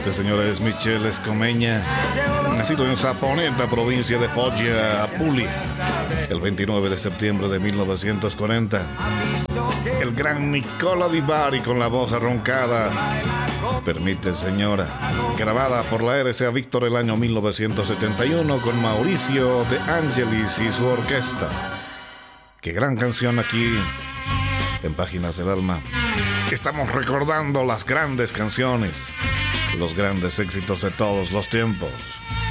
Este señor es Michele Scomeña, nacido en Saponeta, provincia de Foggia, Apulia, el 29 de septiembre de 1940. El gran Nicola Di Bari con la voz arroncada. Permite, señora, grabada por la RCA Víctor el año 1971 con Mauricio De Angelis y su orquesta. Qué gran canción aquí en Páginas del Alma. Estamos recordando las grandes canciones, los grandes éxitos de todos los tiempos.